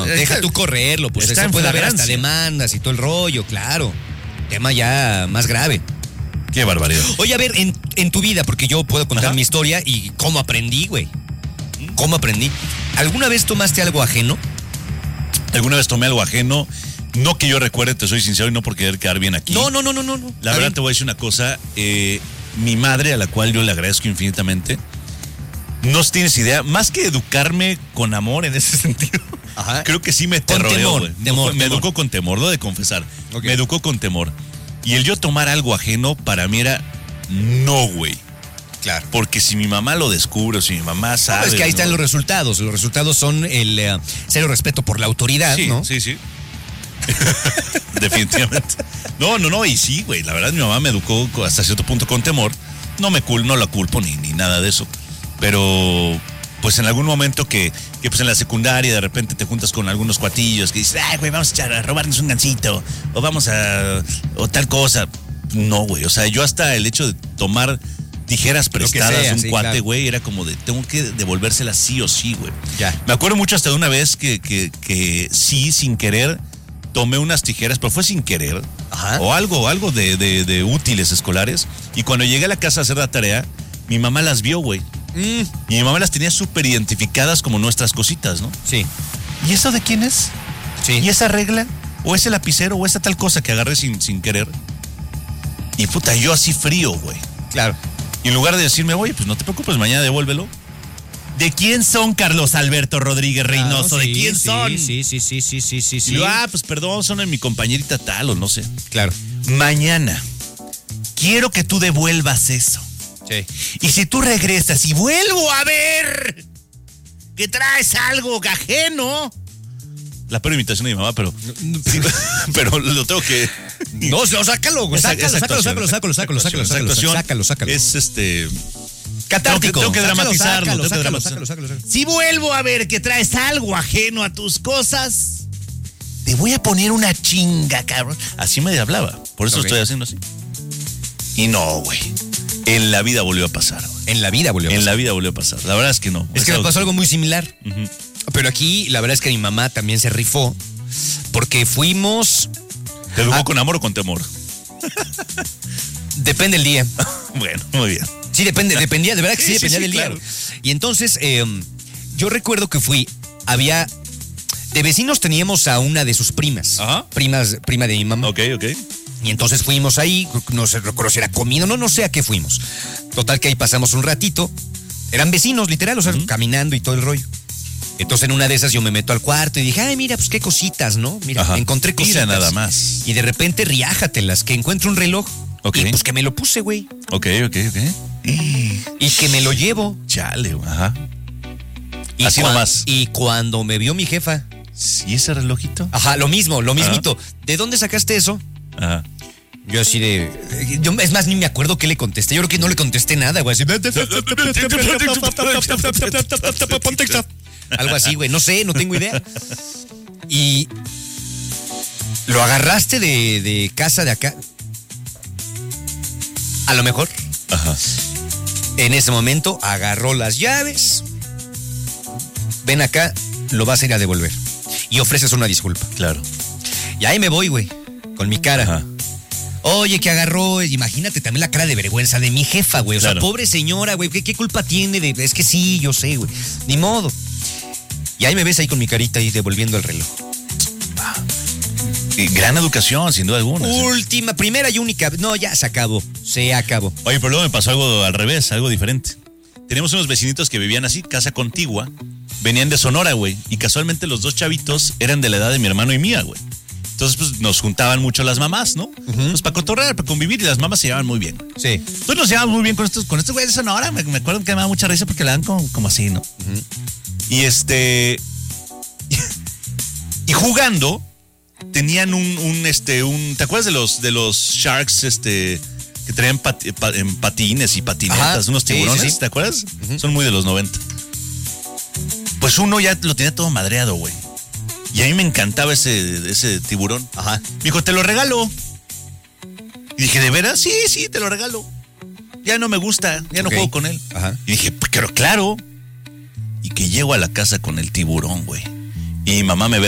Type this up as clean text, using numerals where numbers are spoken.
deja tú correrlo, pues eso puede haber hasta demandas y todo el rollo, claro. Tema ya más grave. Qué barbaridad. Oye, a ver, en tu vida, porque yo puedo contar mi historia y cómo aprendí, güey. ¿Cómo aprendí? ¿Alguna vez tomaste algo ajeno? ¿Alguna vez tomé algo ajeno? No que yo recuerde, te soy sincero y no por querer quedar bien aquí. No. La verdad te voy a decir una cosa. Mi madre, a la cual yo le agradezco infinitamente, no tienes idea, más que educarme con amor en ese sentido, creo que sí me terroreó, güey. Me educó con temor, lo de confesar. Okay. Me educó con temor. Y el yo tomar algo ajeno para mí era no, güey. Claro. Porque si mi mamá lo descubre, o si mi mamá sabe... No, es que ahí están los resultados. Los resultados son el cero respeto por la autoridad, sí, ¿no? Sí. Definitivamente. No, y sí, güey. La verdad, mi mamá me educó hasta cierto punto con temor. No la culpo ni nada de eso. Pero, pues en algún momento que pues en la secundaria de repente te juntas con algunos cuatillos que dices, ay, güey, vamos a robarnos un gansito, o vamos o tal cosa. No, güey, o sea, yo hasta el hecho de tomar tijeras prestadas de un cuate, güey, claro, era como de, tengo que devolvérselas sí o sí, güey. Ya. Me acuerdo mucho hasta de una vez que sí, sin querer, tomé unas tijeras, pero fue sin querer, o algo de útiles escolares, y cuando llegué a la casa a hacer la tarea, mi mamá las vio, güey. Y mi mamá las tenía súper identificadas como nuestras cositas, ¿no? Sí. ¿Y eso de quién es? Sí. ¿Y esa regla? ¿O ese lapicero? ¿O esa tal cosa que agarré sin querer? Y puta, yo así frío, güey. Claro. Y en lugar de decirme, oye, pues no te preocupes, mañana devuélvelo. ¿De quién son, Carlos Alberto Rodríguez Reynoso? ¿De quién son? Sí. Y yo, pues perdón, son de mi compañerita tal o no sé. Claro. Mañana quiero que tú devuelvas eso. Sí. Y si tú regresas y vuelvo a ver que traes algo ajeno. La peor imitación de mi mamá, pero lo tengo que... No, sácalo, güey. Sácalo. Es catártico. Tengo que dramatizarlo. Sácalo. Si vuelvo a ver que traes algo ajeno a tus cosas, te voy a poner una chinga, cabrón. Así me hablaba. Por eso estoy haciendo así. Y no, güey. En la vida volvió a pasar. En la vida volvió a pasar. La verdad es que no. Es que me pasó algo muy similar. Uh-huh. Pero aquí la verdad es que mi mamá también se rifó porque fuimos... ¿Te educó con amor o con temor? Depende del día. Bueno, muy bien. Sí, dependía, de verdad que sí, dependía del claro. día. Y entonces, yo recuerdo que de vecinos teníamos a una de sus primas. Ajá. Prima de mi mamá. Ok. Y entonces fuimos ahí, no sé, recuerdo si era comida, no sé a qué fuimos. Total que ahí pasamos un ratito. Eran vecinos, literal, o sea, caminando y todo el rollo. Entonces en una de esas yo me meto al cuarto y dije, ay, mira, pues qué cositas, ¿no? Mira, encontré cositas. Mira nada más. Y de repente riájatelas, que encuentro un reloj. Ok. Y pues que me lo puse, güey. Ok. Y que me lo llevo. Chale, ajá. Y así nomás. Y cuando me vio mi jefa. ¿Y ese relojito? Ajá, lo mismito. ¿De dónde sacaste eso? Ajá. Yo así es más, ni me acuerdo qué le contesté. Yo creo que no le contesté nada, güey. Algo así, güey. No sé, no tengo idea. Y lo agarraste de casa de acá. A lo mejor. Ajá. En ese momento agarró las llaves. Ven acá, lo vas a ir a devolver. Y ofreces una disculpa. Claro. Y ahí me voy, güey. Con mi cara. Ajá. Oye, que agarró, imagínate también la cara de vergüenza de mi jefa, güey. O sea, pobre señora, güey, ¿qué culpa tiene? Es que sí, yo sé, güey. Ni modo. Y ahí me ves ahí con mi carita ahí devolviendo el reloj. Gran educación, sin duda alguna. Última, primera y única. No, ya se acabó. Oye, pero luego me pasó algo al revés, algo diferente. Teníamos unos vecinitos que vivían así, casa contigua. Venían de Sonora, güey. Y casualmente los dos chavitos eran de la edad de mi hermano y mía, güey. Entonces, pues, nos juntaban mucho las mamás, ¿no? Uh-huh. Pues para cotorrear, para convivir, y las mamás se llevaban muy bien. Sí. Entonces nos llevábamos muy bien con estos güeyes de Sonora. Me acuerdo que me daba mucha risa porque le dan como así, ¿no? Uh-huh. Y y jugando, tenían un ¿te acuerdas de los Sharks, que traían en patines y patinetas, ajá, unos tiburones? Sí. ¿Te acuerdas? Uh-huh. Son muy de los 90. Pues uno ya lo tenía todo madreado, güey. Y a mí me encantaba ese tiburón. Ajá. Me dijo, te lo regalo. Y dije, ¿de veras? Sí, te lo regalo. Ya no me gusta, ya no juego con él. Ajá. Y dije, pero claro. Y que llego a la casa con el tiburón, güey. Y mi mamá me ve